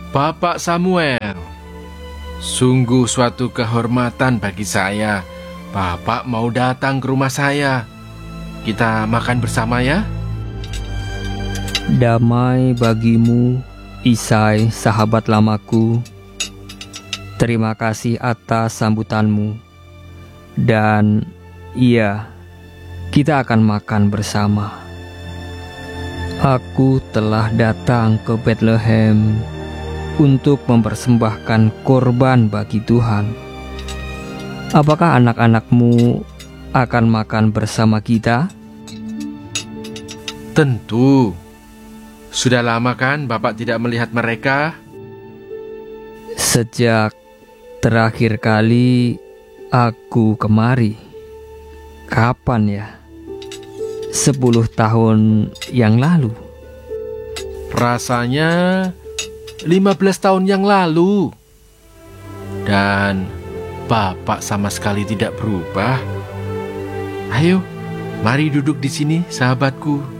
Bapak Samuel, sungguh suatu kehormatan bagi saya. Bapak mau datang ke rumah saya. Kita makan bersama ya. Damai bagimu, Isai, sahabat lamaku. Terima kasih atas sambutanmu. Dan iya, kita akan makan bersama. Aku telah datang ke Bethlehem untuk mempersembahkan korban bagi Tuhan. Apakah anak-anakmu akan makan bersama kita? Tentu. Sudah lama kan Bapak tidak melihat mereka? Sejak terakhir kali aku kemari. Kapan ya? 10 tahun yang lalu. Rasanya 15 tahun yang lalu. Dan Bapak sama sekali tidak berubah. Ayo, mari duduk di sini, sahabatku.